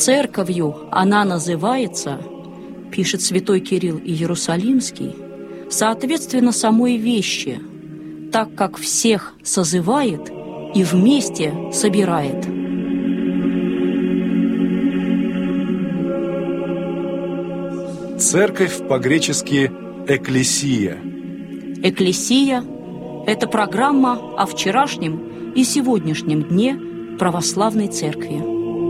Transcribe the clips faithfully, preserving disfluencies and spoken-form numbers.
Церковью она называется, пишет святой Кирилл Иерусалимский, соответственно самой вещи, так как всех созывает и вместе собирает. Церковь по-гречески «экклесия». Экклесия – это программа о вчерашнем и сегодняшнем дне православной церкви.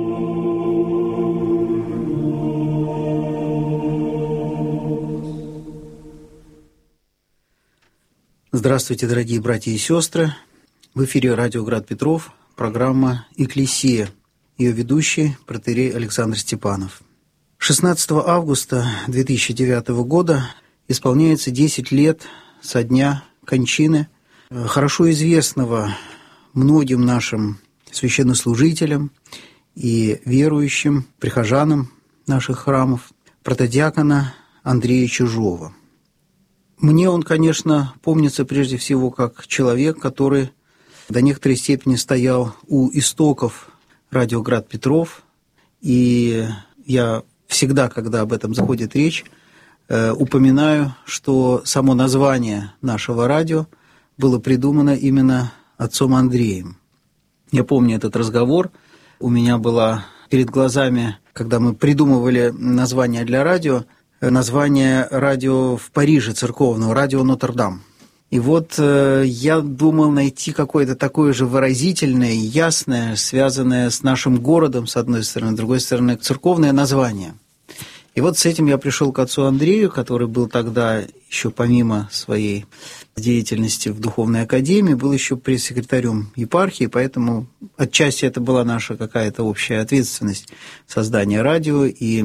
Здравствуйте, дорогие братья и сестры. В эфире радио «Град Петров», программа «Экклесия». Ее ведущий протоиерей Александр Степанов. шестнадцатого августа две тысячи девятого года исполняется десять лет со дня кончины хорошо известного многим нашим священнослужителям и верующим, прихожанам наших храмов, протодиакона Андрея Чижова. Мне он, конечно, помнится прежде всего как человек, который до некоторой степени стоял у истоков радио «Град Петров», и я всегда, когда об этом заходит речь, э, упоминаю, что само название нашего радио было придумано именно отцом Андреем. Я помню этот разговор, у меня была перед глазами, когда мы придумывали название для радио, название радио в Париже церковного, радио Нотр-Дам. И вот э, я думал найти какое-то такое же выразительное, ясное, связанное с нашим городом, с одной стороны, с другой стороны, церковное название. И вот с этим я пришел к отцу Андрею, который был тогда еще помимо своей деятельности в Духовной Академии, был еще пресс-секретарем епархии, поэтому отчасти это была наша какая-то общая ответственность создания радио, и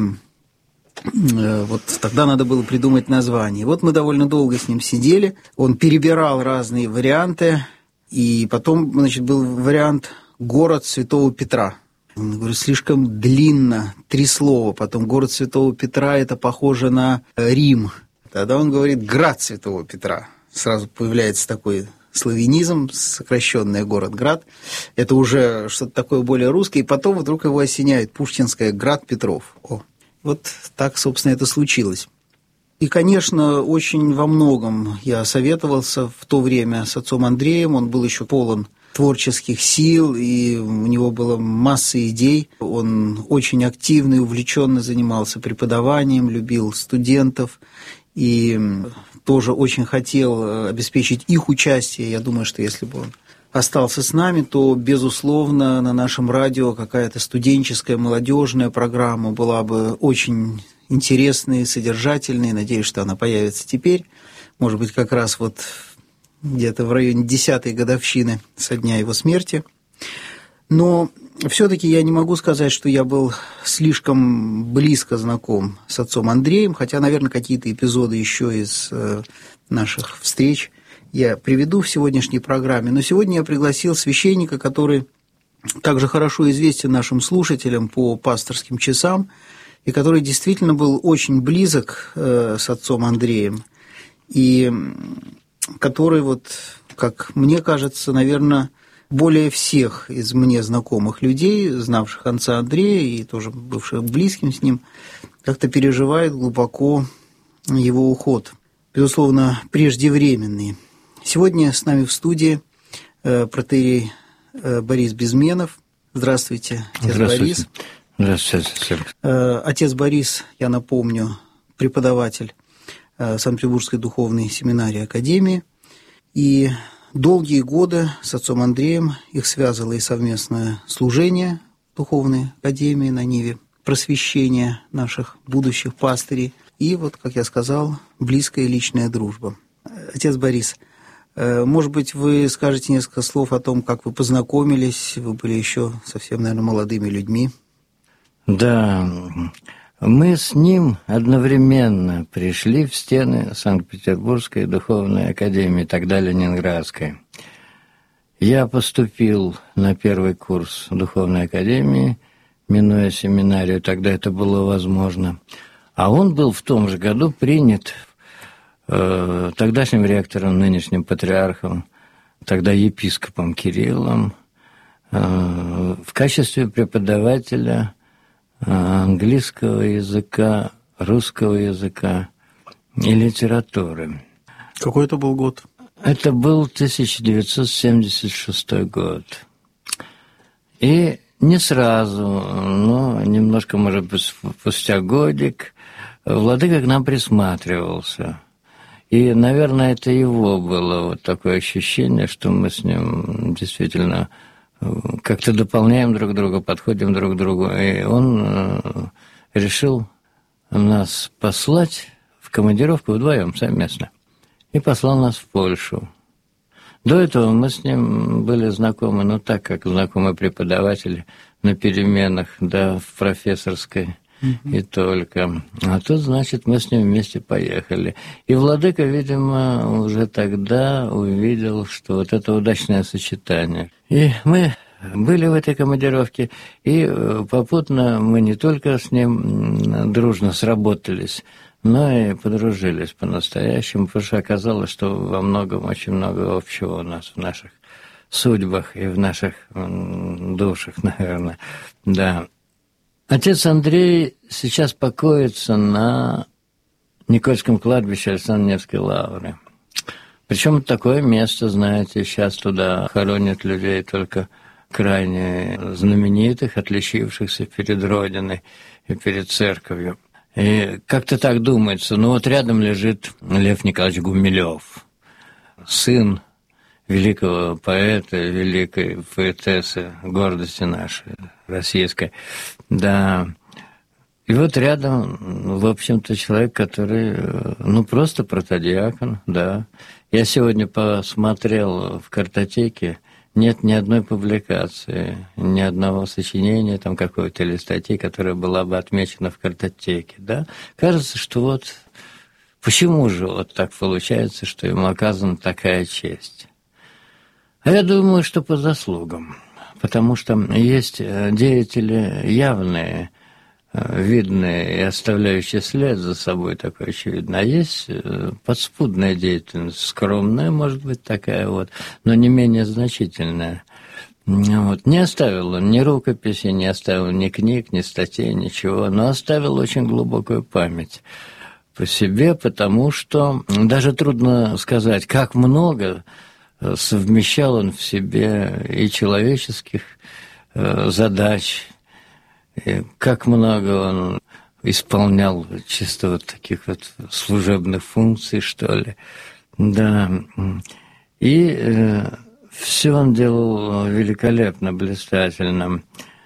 вот тогда надо было придумать название. Вот мы довольно долго с ним сидели, он перебирал разные варианты, и потом, значит, был вариант «Город Святого Петра». Он говорит, слишком длинно, три слова, потом «Город Святого Петра» – это похоже на Рим. Тогда он говорит «Град Святого Петра». Сразу появляется такой славянизм, сокращенный город-град. Это уже что-то такое более русское, и потом вдруг его осеняет пушкинское «Град Петров». О. Вот так, собственно, это случилось. И, конечно, очень во многом я советовался в то время с отцом Андреем. Он был еще полон творческих сил, и у него была масса идей. Он очень активно и увлеченно занимался преподаванием, любил студентов и тоже очень хотел обеспечить их участие. Я думаю, что если бы он остался с нами, то, безусловно, на нашем радио какая-то студенческая, молодежная программа была бы очень интересной, содержательной. Надеюсь, что она появится теперь. Может быть, как раз вот где-то в районе десятой годовщины со дня его смерти. Но все-таки я не могу сказать, что я был слишком близко знаком с отцом Андреем, хотя, наверное, какие-то эпизоды еще из наших встреч я приведу в сегодняшней программе. Но сегодня я пригласил священника, который также хорошо известен нашим слушателям по пасторским часам, и который действительно был очень близок э, с отцом Андреем, и который, вот, как мне кажется, наверное, более всех из мне знакомых людей, знавших отца Андрея и тоже бывших близким с ним, как-то переживает глубоко его уход, безусловно, преждевременный. Сегодня с нами в студии э, протоиерей э, Борис Безменов. Здравствуйте, отец Здравствуйте. Борис. Здравствуйте. Э, отец Борис, я напомню, преподаватель э, Санкт-Петербургской духовной семинарии Академии. И долгие годы с отцом Андреем их связывало и совместное служение Духовной Академии на ниве просвещения наших будущих пастырей. И вот, как я сказал, близкая личная дружба. Отец Борис, может быть, вы скажете несколько слов о том, как вы познакомились, вы были еще совсем, наверное, молодыми людьми. Да, мы с ним одновременно пришли в стены Санкт-Петербургской духовной академии, тогда Ленинградской. Я поступил на первый курс духовной академии, минуя семинарию, тогда это было возможно. А он был в том же году принят э, тогдашним ректором, нынешним патриархом, тогда епископом Кириллом, э, в качестве преподавателя английского языка, русского языка и литературы. Какой это был год? Это был тысяча девятьсот семьдесят шестой год. И не сразу, но немножко, может быть, спустя годик, владыка к нам присматривался. И, наверное, это его было вот такое ощущение, что мы с ним действительно как-то дополняем друг друга, подходим друг к другу. И он решил нас послать в командировку вдвоем совместно. И послал нас в Польшу. До этого мы с ним были знакомы, ну, так как знакомы преподаватели на переменах, да, в профессорской mm-hmm. и только. А тут, значит, мы с ним вместе поехали. И владыка, видимо, уже тогда увидел, что вот это удачное сочетание. И мы были в этой командировке, и попутно мы не только с ним дружно сработались, но и подружились по-настоящему, потому что оказалось, что во многом очень много общего у нас в наших судьбах и в наших душах, наверное. Да. Отец Андрей сейчас покоится на Никольском кладбище Александра Невской лавры. Причем такое место, знаете, сейчас туда хоронят людей только крайне знаменитых, отличившихся перед Родиной и перед церковью. И как-то так думается, ну вот рядом лежит Лев Николаевич Гумилев, сын великого поэта, великой поэтессы, гордости нашей, российской. Да. И вот рядом, в общем-то, человек, который, ну, просто протодиакон, да. Я сегодня посмотрел в картотеке, нет ни одной публикации, ни одного сочинения там какой-то или статьи, которая была бы отмечена в картотеке, да. Кажется, что вот почему же вот так получается, что ему оказана такая честь? А я думаю, что по заслугам, потому что есть деятели явные, видные и оставляющие след за собой такой очевидно, а есть подспудная деятельность, скромная, может быть, такая вот, но не менее значительная. Вот. Не оставил он ни рукописи, не оставил ни книг, ни статей, ничего, но оставил очень глубокую память по себе, потому что даже трудно сказать, как много совмещал он в себе и человеческих задач, и как много он исполнял чисто вот таких вот служебных функций, что ли. Да. И э, все он делал великолепно, блистательно.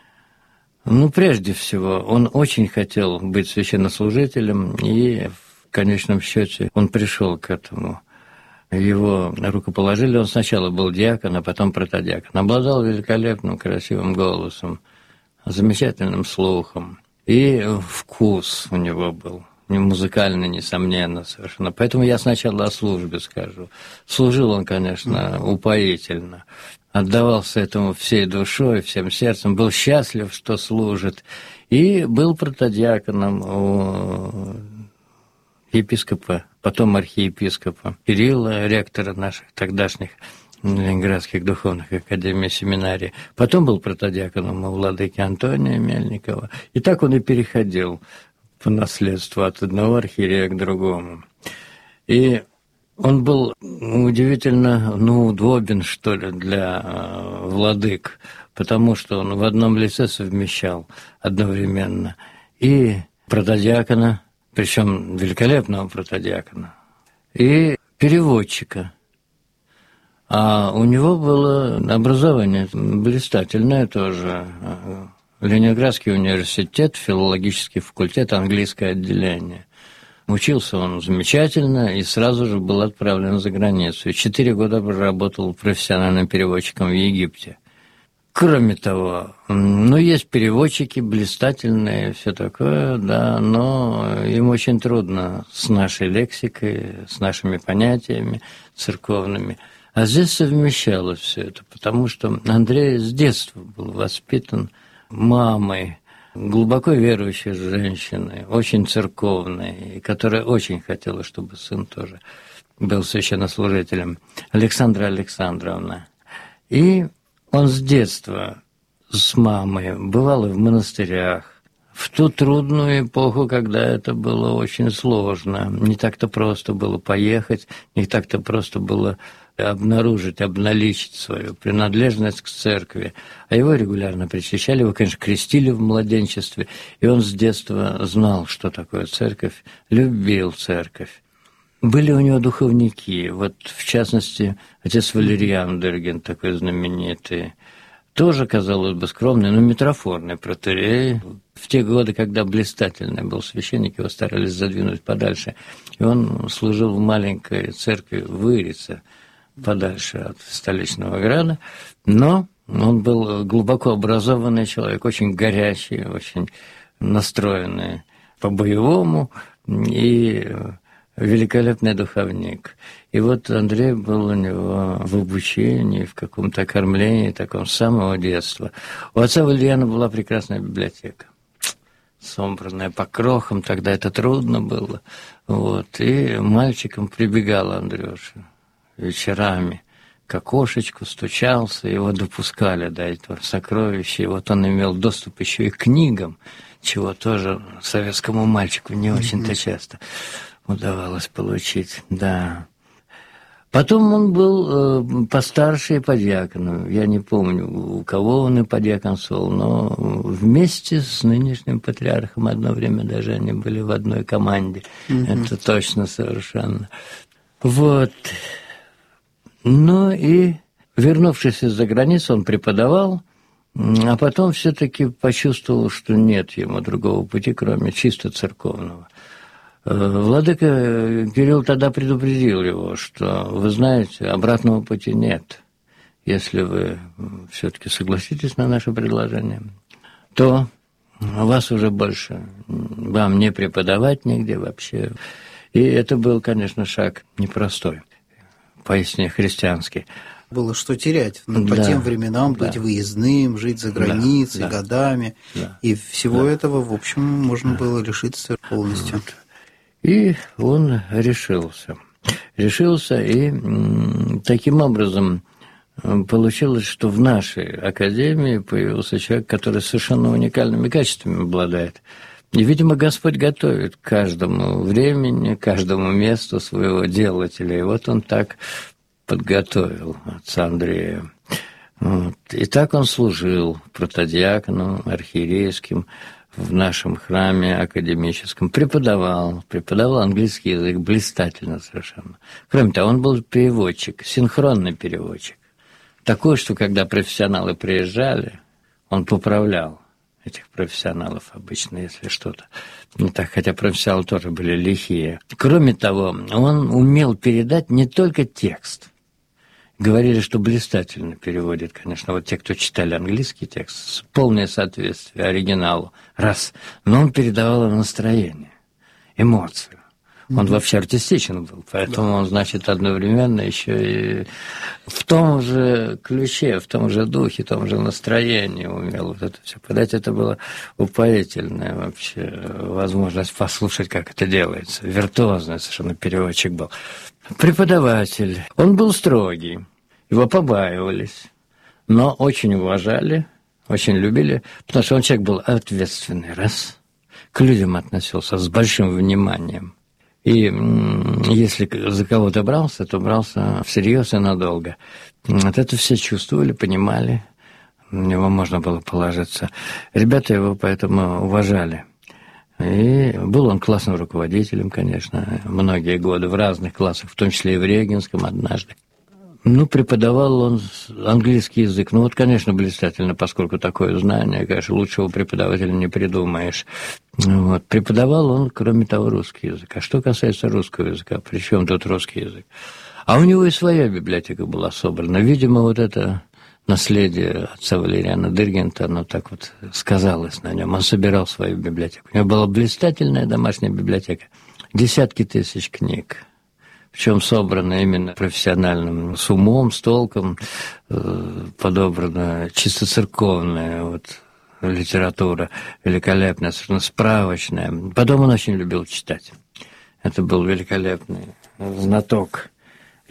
Ну, прежде всего, он очень хотел быть священнослужителем, и в конечном счете он пришел к этому. Его рукоположили, он сначала был диакон, а потом протодиакон. Обладал великолепным, красивым голосом, замечательным слухом. И вкус у него был, музыкальный, несомненно, совершенно. Поэтому я сначала о службе скажу. Служил он, конечно, упоительно. Отдавался этому всей душой, всем сердцем. Был счастлив, что служит. И был протодиаконом у епископа, потом архиепископа Кирилла, ректора наших тогдашних Ленинградских духовных академий, семинарий. Потом был протодиаконом у владыки Антония Мельникова. И так он и переходил по наследству от одного архиерея к другому. И он был удивительно, ну, удобен, что ли, для владык, потому что он в одном лице совмещал одновременно и протодиакона, причем великолепного протодиакона, и переводчика. А у него было образование блистательное тоже. Ленинградский университет, филологический факультет, английское отделение. Учился он замечательно и сразу же был отправлен за границу. Четыре года проработал профессиональным переводчиком в Египте. Кроме того, ну, есть переводчики блистательные, все такое, да, но им очень трудно с нашей лексикой, с нашими понятиями церковными. А здесь совмещалось все это, потому что Андрей с детства был воспитан мамой, глубоко верующей женщиной, очень церковной, которая очень хотела, чтобы сын тоже был священнослужителем, Александра Александровна. И он с детства с мамой бывал и в монастырях, в ту трудную эпоху, когда это было очень сложно. Не так-то просто было поехать, не так-то просто было обнаружить, обналичить свою принадлежность к церкви. А его регулярно причащали, его, конечно, крестили в младенчестве, и он с детства знал, что такое церковь, любил церковь. Были у него духовники, вот в частности, отец Валериан Дыргин, такой знаменитый, тоже, казалось бы, скромный, но митрофорный протоиерей. В те годы, когда блистательный был священник, его старались задвинуть подальше, и он служил в маленькой церкви в Ирице, подальше от столичного града, но он был глубоко образованный человек, очень горячий, очень настроенный по-боевому и великолепный духовник. И вот Андрей был у него в обучении, в каком-то кормлении таком с самого детства. У отца Валериана была прекрасная библиотека, собранная по крохам, тогда это трудно было. Вот. И мальчиком прибегал Андрюша вечерами к окошечку, стучался, его допускали до этого сокровища, и вот он имел доступ еще и к книгам, чего тоже советскому мальчику не очень-то часто удавалось получить, да. Потом он был э, постарше и подьяконом. Я не помню, у кого он и подьяконствовал, но вместе с нынешним патриархом одно время даже они были в одной команде. Mm-hmm. Это точно совершенно. Вот. Ну и, вернувшись из-за границы, он преподавал, а потом все-таки почувствовал, что нет ему другого пути, кроме чисто церковного. Владыка Кирилл тогда предупредил его, что, вы знаете, обратного пути нет. Если вы все-таки согласитесь на наше предложение, то вас уже больше, вам не преподавать нигде вообще. И это был, конечно, шаг непростой, поистине христианский. Было что терять. Ну, по да, тем временам да. быть выездным, жить за границей да, да, годами. Да, и всего да. этого, в общем, можно да. было лишиться полностью. Вот. И он решился. Решился, и м, таким образом получилось, что в нашей академии появился человек, который совершенно уникальными качествами обладает. И, видимо, Господь готовит к каждому времени, каждому месту своего делателя. И вот он так подготовил отца Андрея. Вот. И так он служил протодиаконом, архиерейским в нашем храме академическом, преподавал, преподавал английский язык блистательно совершенно. Кроме того, он был переводчик, синхронный переводчик. Такой, что когда профессионалы приезжали, он поправлял этих профессионалов обычно, если что-то не так, хотя профессионалы тоже были лихие. Кроме того, он умел передать не только текст. Говорили, что блистательно переводит, конечно, вот те, кто читали английский текст, полное соответствие оригиналу, раз. Но он передавал настроение, эмоцию. Он mm-hmm. вообще артистичен был, поэтому да. он, значит, одновременно еще и в том же ключе, в том же духе, в том же настроении умел вот это все подать. Это была упоительная вообще возможность послушать, как это делается. Виртуозный совершенно переводчик был. Преподаватель. Он был строгий, его побаивались, но очень уважали, очень любили, потому что он человек был ответственный, раз, к людям относился с большим вниманием. И если за кого-то брался, то брался всерьез и надолго. Вот это все чувствовали, понимали, на него можно было положиться. Ребята его поэтому уважали. И был он классным руководителем, конечно, многие годы в разных классах, в том числе и в Регинском однажды. Ну, преподавал он английский язык. Ну, вот, конечно, блистательно, поскольку такое знание, конечно, лучшего преподавателя не придумаешь. Вот. Преподавал он, кроме того, русский язык. А что касается русского языка, при чем тут русский язык? А у него и своя библиотека была собрана. Видимо, вот это наследие отца Валериана Дыргента, оно так вот сказалось на нем. Он собирал свою библиотеку. У него была блистательная домашняя библиотека. Десятки тысяч книг. Причем собрано именно профессиональным, с умом, с толком, э, подобрана чисто церковная вот, литература, великолепная, совершенно справочная. Потом он очень любил читать. Это был великолепный знаток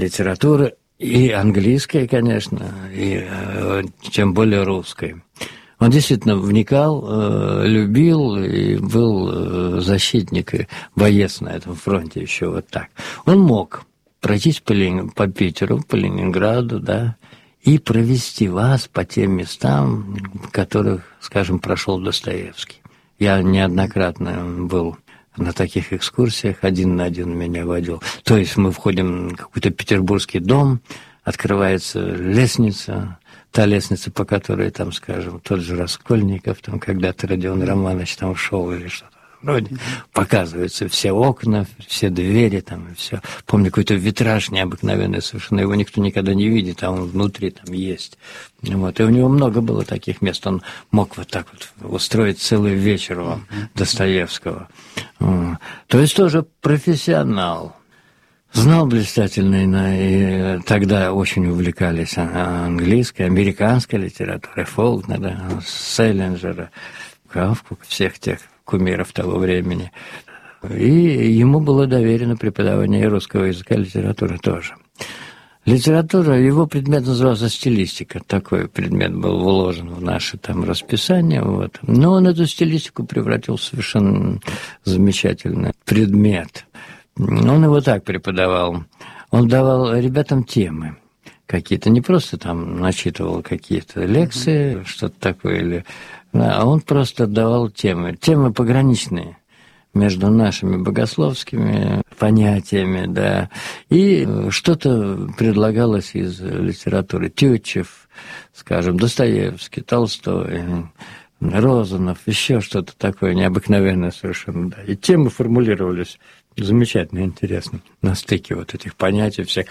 литературы, и английской, конечно, и э, тем более русской. Он действительно вникал, любил и был защитник и боец на этом фронте еще вот так. Он мог пройтись по, Лени... по Питеру, по Ленинграду, да, и провести вас по тем местам, в которых, скажем, прошел Достоевский. Я неоднократно был на таких экскурсиях, один на один меня водил. То есть мы входим в какой-то петербургский дом, открывается лестница, та лестница, по которой, там, скажем, тот же Раскольников, там, когда-то Родион Романович там шел или что-то вроде, показываются все окна, все двери, там, и все. Помню, какой-то витраж необыкновенный совершенно, его никто никогда не видит, а он внутри там есть. Вот. И у него много было таких мест, он мог вот так вот устроить целый вечер вам Достоевского. То есть тоже профессионал. Знал блистательно, и тогда очень увлекались английской, американской литературой, Фолкнера, Селлинджера, Кафку, всех тех кумиров того времени. И ему было доверено преподавание русского языка и литературы тоже. Литература, его предмет назывался стилистика, такой предмет был вложен в наше там расписание, вот. Но он эту стилистику превратил в совершенно замечательный предмет. Он его так преподавал. Он давал ребятам темы какие-то, не просто там начитывал какие-то лекции, mm-hmm. что-то такое, или, а он просто давал темы, темы пограничные между нашими богословскими понятиями, да, и что-то предлагалось из литературы. Тютчев, скажем, Достоевский, Толстой, Розанов, еще что-то такое необыкновенное совершенно, да. И темы формулировались замечательно, интересно, на стыке вот этих понятий всех.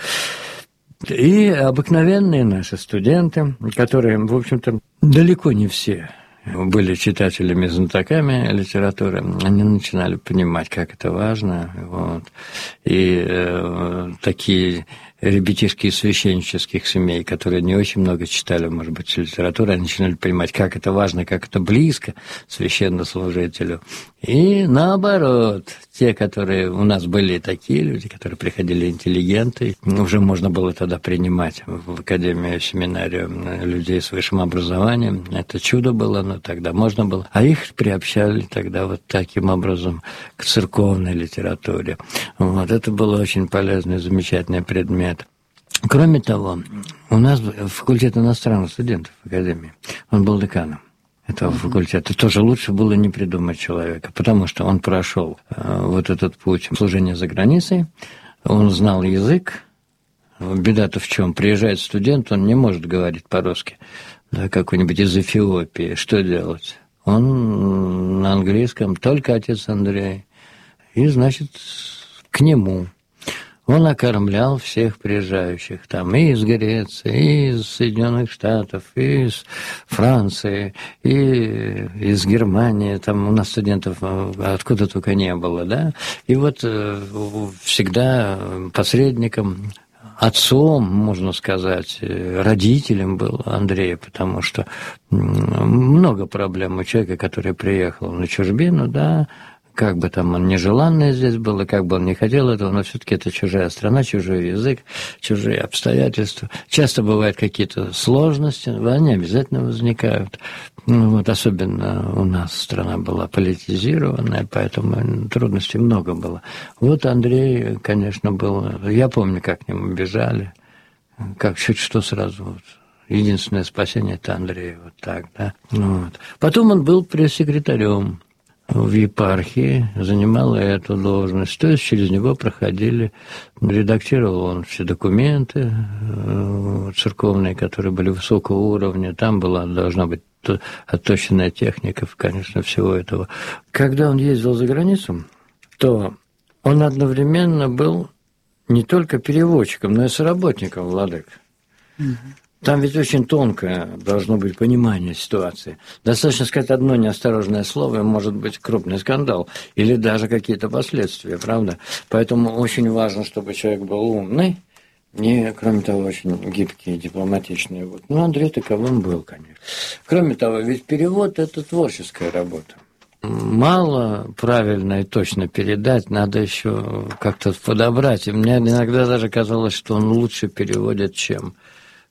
И обыкновенные наши студенты, которые, в общем-то, далеко не все были читателями, знатоками литературы, они начинали понимать, как это важно. Вот. И э, такие ребятишки из священнических семей, которые не очень много читали, может быть, литературу, они начинали понимать, как это важно, как это близко священнослужителю. И наоборот, те, которые у нас были такие люди, которые приходили интеллигенты, уже можно было тогда принимать в академию, семинарию людей с высшим образованием. Это чудо было, но тогда можно было. А их приобщали тогда вот таким образом к церковной литературе. Вот. Это был очень полезный, замечательный предмет. Кроме того, у нас факультет иностранных студентов в академии, он был деканом этого факультета. Тоже лучше было не придумать человека, потому что он прошел вот этот путь служения за границей, он знал язык. Беда-то в чем? Приезжает студент, он не может говорить по-русски, да, какой-нибудь из Эфиопии. Что делать? Он на английском, только отец Андрей. И, значит, к нему. Он окормлял всех приезжающих, там, и из Греции, и из Соединенных Штатов, и из Франции, и из Германии, там у нас студентов откуда только не было, да, и вот всегда посредником, отцом, можно сказать, родителем был Андрея, потому что много проблем у человека, который приехал на чужбину, да, как бы там он нежеланный здесь был, и как бы он не хотел этого, но все-таки это чужая страна, чужой язык, чужие обстоятельства. Часто бывают какие-то сложности, они обязательно возникают. Ну, вот особенно у нас страна была политизированная, поэтому трудностей много было. Вот Андрей, конечно, был... Я помню, как к нему бежали, как чуть что сразу... Вот. Единственное спасение – это Андрей, вот так, да. Вот. Потом он был пресс-секретарем в епархии, занимал эту должность, то есть через него проходили, редактировал он все документы церковные, которые были высокого уровня, там была, должна быть отточенная техника, конечно, всего этого. Когда он ездил за границу, то он одновременно был не только переводчиком, но и соработником владык. Угу. Там ведь очень тонкое должно быть понимание ситуации. Достаточно сказать одно неосторожное слово, и может быть крупный скандал, или даже какие-то последствия, правда? Поэтому очень важно, чтобы человек был умный, и, кроме того, очень гибкий и дипломатичный. Вот. Ну, Андрей таковым был, конечно. Кроме того, ведь перевод – это творческая работа. Мало правильно и точно передать, надо еще как-то подобрать. И мне иногда даже казалось, что он лучше переводит, чем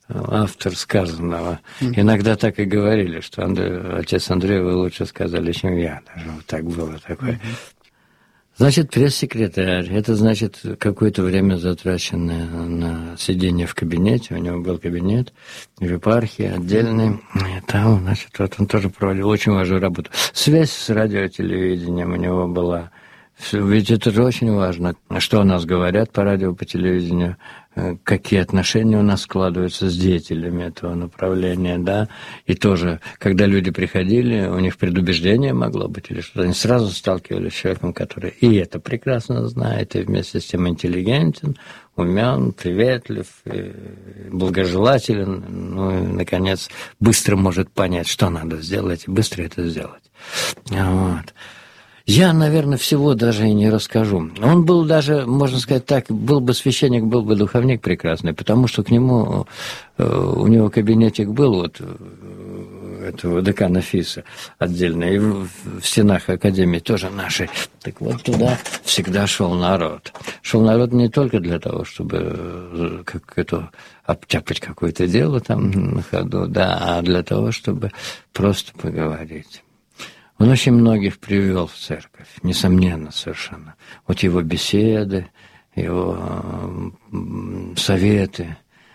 автор сказанного. Иногда так и говорили, что Андрей, отец Андрей, вы лучше сказали, чем я. Даже вот так было такое. Значит, пресс-секретарь. Это значит какое-то время затраченное на сидение в кабинете. У него был кабинет в епархии отдельный. И там, значит, вот он тоже проводил очень важную работу. Связь с радио и телевидением у него была. Ведь это же очень важно, что о нас говорят по радио, по телевидению, какие отношения у нас складываются с деятелями этого направления, да, и тоже, когда люди приходили, у них предубеждение могло быть или что-то, они сразу сталкивались с человеком, который и это прекрасно знает, и вместе с тем интеллигентен, умен, приветлив, и благожелателен, ну и, наконец, быстро может понять, что надо сделать, и быстро это сделать. Вот. Я, наверное, всего даже и не расскажу. Он был даже, можно сказать так, был бы священник, был бы духовник прекрасный, потому что к нему, у него кабинетик был, вот, этого декана ФИСа отдельно, и в стенах академии тоже нашей. Так вот туда всегда шел народ. Шел народ не только для того, чтобы как это, обтяпать какое-то дело там на ходу, да, а для того, чтобы просто поговорить. Он очень многих привел в церковь, несомненно, совершенно. Вот его беседы, его советы.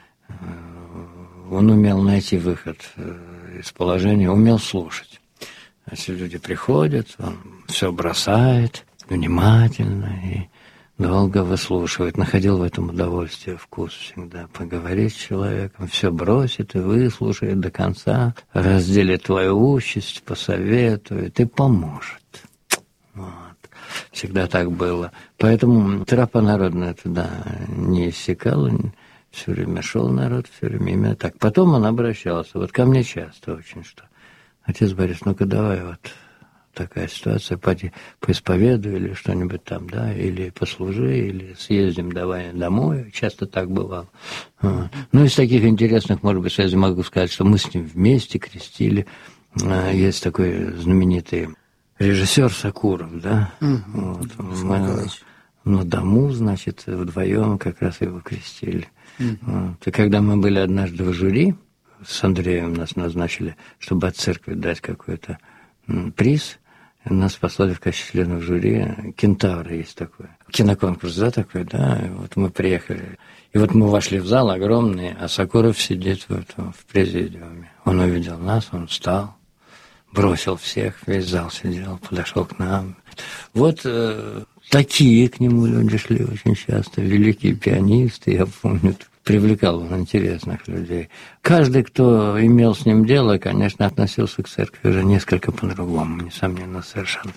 Он умел найти выход из положения, умел слушать. Если люди приходят, он все бросает внимательно и долго выслушивает. Находил в этом удовольствие, вкус всегда. Поговорить с человеком, все бросит и выслушает до конца, разделит твою участь, посоветует и поможет. Вот. Всегда так было. Поэтому тропа народная туда не иссякала, все время шел народ, все время именно так. Потом он обращался, вот ко мне часто очень, что: отец Борис, ну-ка давай вот такая ситуация, поди поисповедуй или что-нибудь там, да, или послужи, или съездим давай домой. Часто так бывало. Вот. Ну, из таких интересных, может быть, связей могу сказать, что мы с ним вместе крестили. Есть такой знаменитый режиссер Сакуров, да. Mm-hmm. Вот. Мы на дому, значит, вдвоем как раз его крестили. Mm-hmm. Вот. И когда мы были однажды в жюри, с Андреем нас назначили, чтобы от церкви дать какой-то приз, нас послали в качестве членов жюри. «Кентавр» есть такой. Киноконкурс, да, такой, да. И вот мы приехали. И вот мы вошли в зал огромный, а Сакуров сидит в, этом, в президиуме. Он увидел нас, он встал, бросил всех, весь зал сидел, подошел к нам. Вот э, такие к нему люди шли очень часто, великие пианисты, я помню. Привлекал он интересных людей. Каждый, кто имел с ним дело, конечно, относился к церкви уже несколько по-другому, несомненно, совершенно.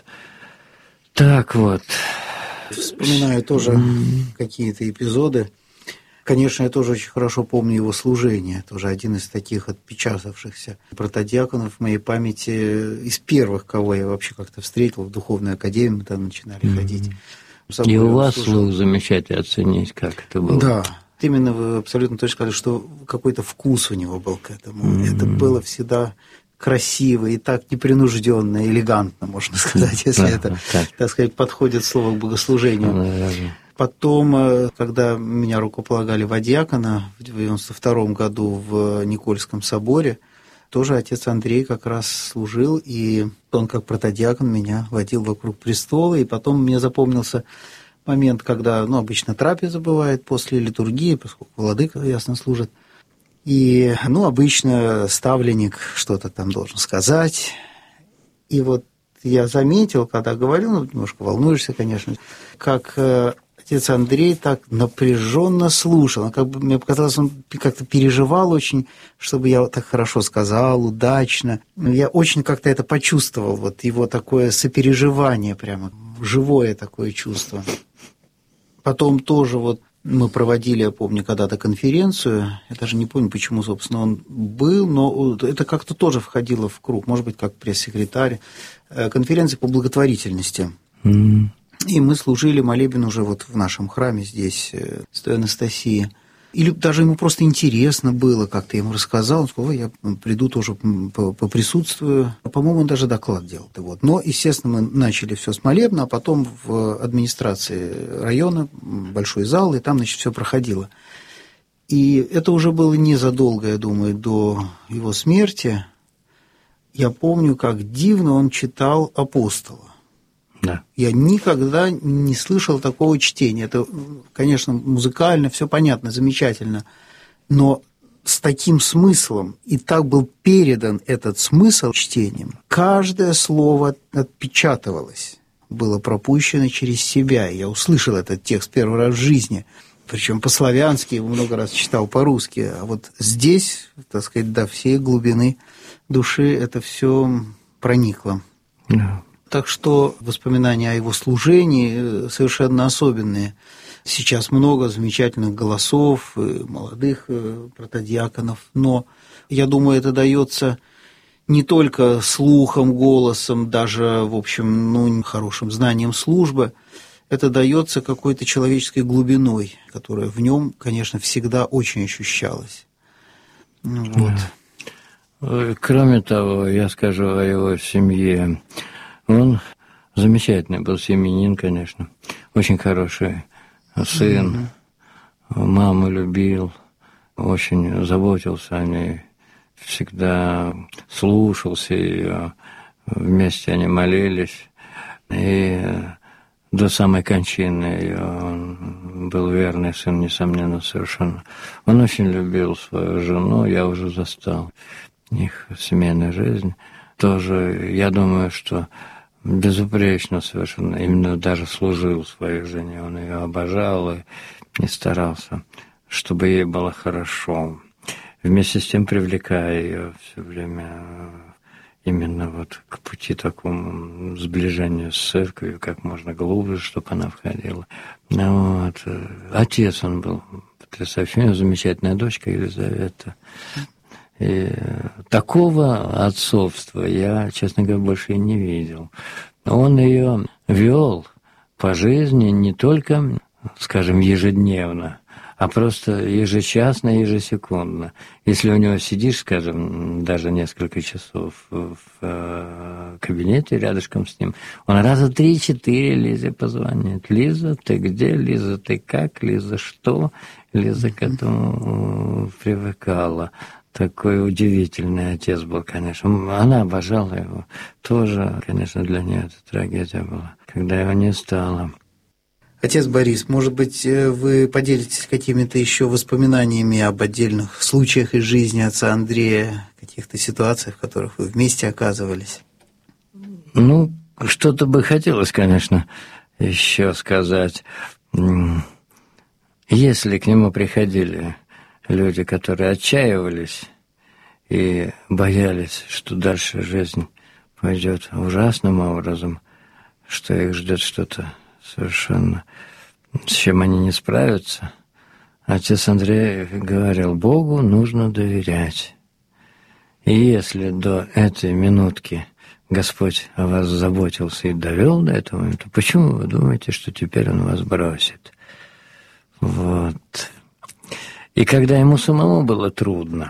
Так вот. Вспоминаю тоже mm-hmm. какие-то эпизоды. Конечно, я тоже очень хорошо помню его служение. Тоже один из таких отпечатавшихся протодиаконов в моей памяти, из первых, кого я вообще как-то встретил в духовной академии, мы там начинали mm-hmm. ходить. И у вас слух замечать и оценить, как это было. Да. Именно вы абсолютно точно сказали, что какой-то вкус у него был к этому. Mm-hmm. Это было всегда красиво и так непринужденно, элегантно, можно сказать, если mm-hmm. это, так. так сказать, подходит слово к богослужению. Mm-hmm. Потом, когда меня рукополагали в диакона в девяносто втором году в Никольском соборе, тоже отец Андрей как раз служил, и он как протодиакон меня водил вокруг престола, и потом мне запомнился момент, когда, ну, обычно трапеза бывает после литургии, поскольку владыка, ясно, служит. И, ну, обычно ставленник что-то там должен сказать. И вот я заметил, когда говорил, ну, немножко волнуешься, конечно, как отец Андрей так напряженно слушал. Как бы, мне показалось, он как-то переживал очень, чтобы я так хорошо сказал, удачно. Я очень как-то это почувствовал, вот его такое сопереживание прямо, живое такое чувство. Потом тоже вот мы проводили, я помню, когда-то конференцию, я даже не помню, почему, собственно, он был, но это как-то тоже входило в круг, может быть, как пресс-секретарь, конференция по благотворительности. Mm-hmm. И мы служили молебен уже вот в нашем храме здесь, Святой Анастасии. Или даже ему просто интересно было, как-то ему рассказал, он сказал, я приду тоже поприсутствую. По-моему, он даже доклад делал. Вот. Но, естественно, мы начали все с молебна, а потом в администрации района большой зал, и там, значит, все проходило. И это уже было незадолго, я думаю, до его смерти. Я помню, как дивно он читал «Апостола». Да. Я никогда не слышал такого чтения. Это, конечно, музыкально, все понятно, замечательно, но с таким смыслом, и так был передан этот смысл чтением, каждое слово отпечатывалось, было пропущено через себя. Я услышал этот текст первый раз в жизни, причем по-славянски, его много раз читал по-русски, а вот здесь, так сказать, до всей глубины души это все проникло. Да. Так что воспоминания о его служении совершенно особенные. Сейчас много замечательных голосов, молодых протодиаконов, но я думаю, это дается не только слухом, голосом, даже, в общем, ну, хорошим знанием службы, это дается какой-то человеческой глубиной, которая в нем, конечно, всегда очень ощущалась. Вот. Кроме того, я скажу о его семье. Он замечательный был семьянин, конечно, очень хороший сын, mm-hmm. маму любил, очень заботился о ней, всегда слушался ее, вместе они молились, и до самой кончины ее он был верный сын, несомненно, совершенно. Он очень любил свою жену, я уже застал их семейную жизнь. Тоже, я думаю, что безупречно совершенно, именно даже служил своей жене, он ее обожал и, и старался, чтобы ей было хорошо. Вместе с тем привлекая ее все время именно вот к пути такому сближению с церковью, как можно глубже, чтобы она входила. Вот. Отец он был потрясающий, замечательная дочка Елизавета. И такого отцовства я, честно говоря, больше и не видел. Он ее вел по жизни не только, скажем, ежедневно, а просто ежечасно, ежесекундно. Если у него сидишь, скажем, даже несколько часов в кабинете рядышком с ним, он раза три-четыре Лизе позвонит. Лиза, ты где? Лиза, ты как? Лиза, что? Лиза к этому привыкала. Такой удивительный отец был, конечно. Она обожала его. Тоже, конечно, для нее это трагедия была, когда его не стало. Отец Борис, может быть, вы поделитесь какими-то еще воспоминаниями об отдельных случаях из жизни отца Андрея, каких-то ситуациях, в которых вы вместе оказывались? Ну, что-то бы хотелось, конечно, еще сказать. Если к нему приходили люди, которые отчаивались и боялись, что дальше жизнь пойдет ужасным образом, что их ждет что-то совершенно, с чем они не справятся, отец Андрей говорил: Богу нужно доверять. И если до этой минутки Господь о вас заботился и довел до этого момента, почему вы думаете, что теперь Он вас бросит? Вот. И когда ему самому было трудно,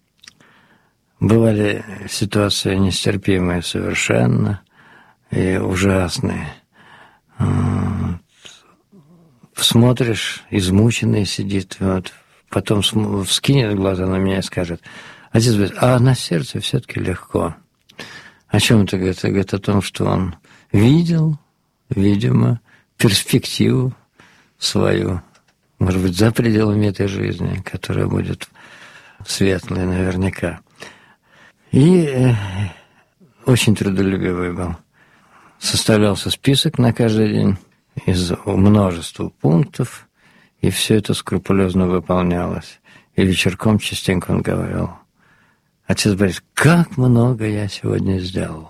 бывали ситуации нестерпимые совершенно и ужасные. Вот. Смотришь, измученный сидит, вот, потом вскинет глаза на меня и скажет: отец Борис, а на сердце все-таки легко. О чем это говорит? Это говорит о том, что он видел, видимо, перспективу свою, может быть, за пределами этой жизни, которая будет светлой наверняка. И э, очень трудолюбивый был. Составлялся список на каждый день из множества пунктов, и все это скрупулезно выполнялось. И вечерком частенько он говорил: отец Борис, как много я сегодня сделал.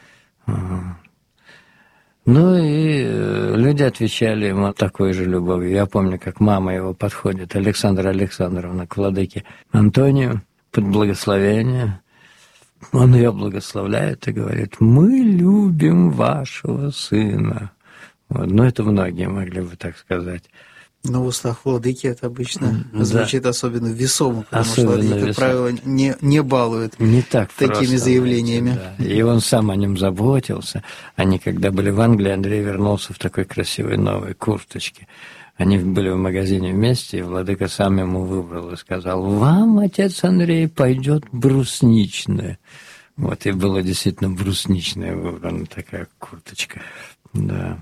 Ну и люди отвечали ему такой же любовью. Я помню, как мама его подходит, Александра Александровна, к владыке Антонию под благословение. Он ее благословляет и говорит: мы любим вашего сына. Вот. Ну, это многие могли бы так сказать. Но в устах владыки это обычно да. звучит особенно весомо, потому особенно что владыка, как правило, не, не балует не так такими просто, заявлениями. Да. И он сам о нем заботился. Они, когда были в Англии, Андрей вернулся в такой красивой новой курточке. Они были в магазине вместе, и владыка сам ему выбрал и сказал: «Вам, отец Андрей, пойдет брусничная». Вот, и была действительно брусничная выбрана такая курточка. Да.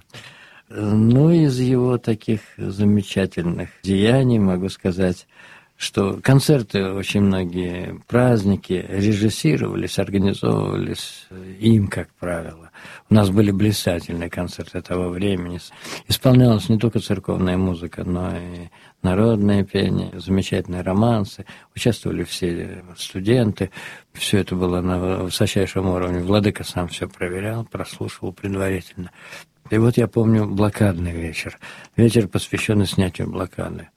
Ну, из его таких замечательных деяний могу сказать, что концерты, очень многие праздники режиссировались, организовывались им, как правило. У нас были блистательные концерты того времени. Исполнялась не только церковная музыка, но и народное пение, замечательные романсы. Участвовали все студенты. Все это было на высочайшем уровне. Владыка сам все проверял, прослушивал предварительно. И вот я помню блокадный вечер. Вечер, посвященный снятию блокады.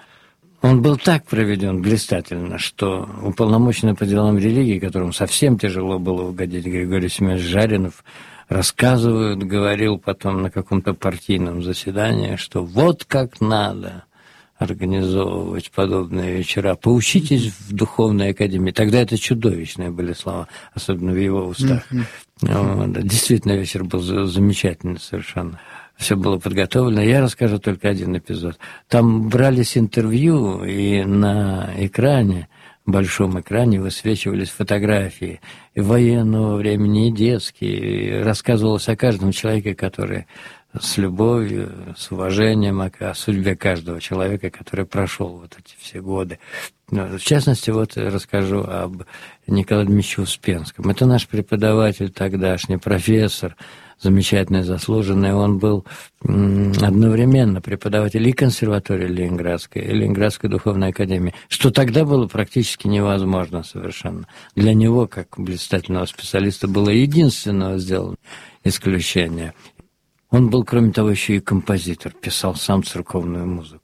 Он был так проведен блистательно, что уполномоченный по делам религии, которому совсем тяжело было угодить, Григорий Семенович Жаринов, рассказывает, говорил потом на каком-то партийном заседании, что вот как надо организовывать подобные вечера. Поучитесь в духовной академии. Тогда это чудовищные были слова, особенно в его устах. Mm-hmm. Действительно, вечер был замечательный совершенно. Все было подготовлено. Я расскажу только один эпизод. Там брались интервью, и на экране, большом экране, высвечивались фотографии и военного времени, и детские. И рассказывалось о каждом человеке, который с любовью, с уважением о судьбе каждого человека, который прошел вот эти все годы. В частности, вот расскажу об Николае Дмитриевиче Успенском. Это наш преподаватель тогдашний, профессор, замечательный, заслуженный. Он был одновременно преподаватель и консерватории Ленинградской, и Ленинградской духовной академии, что тогда было практически невозможно совершенно. Для него, как блистательного специалиста, было единственное сделано исключение. Он был, кроме того, еще и композитор, писал сам церковную музыку.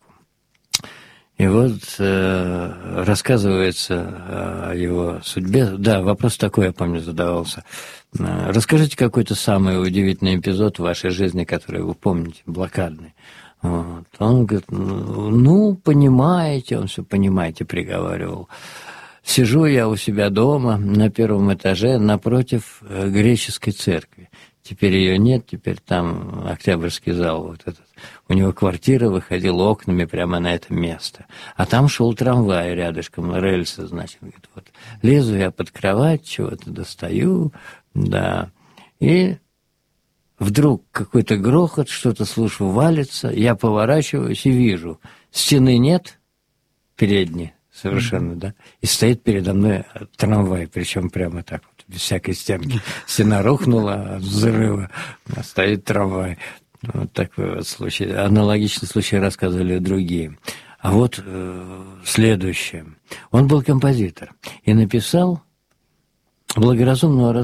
И вот э, рассказывается о его судьбе. Да, вопрос такой, я помню, задавался. Расскажите какой-то самый удивительный эпизод в вашей жизни, который вы помните, блокадный. Вот. Он говорит, ну, понимаете, он все понимаете, приговаривал. Сижу я у себя дома на первом этаже напротив греческой церкви. Теперь ее нет, теперь там Октябрьский зал вот этот. У него квартира выходила окнами прямо на это место. А там шел трамвай рядышком, рельсы, значит. Говорит, вот. Лезу я под кровать, чего-то достаю, да. И вдруг какой-то грохот, что-то слышу, валится. Я поворачиваюсь и вижу, стены нет, передней совершенно, mm-hmm. да. И стоит передо мной трамвай, причем прямо так вот, без всякой стенки. Стена рухнула от взрыва, а стоит трамвай. Вот такой вот случай. Аналогичный случай рассказывали другие. А вот э, следующее. Он был композитор и написал благоразумного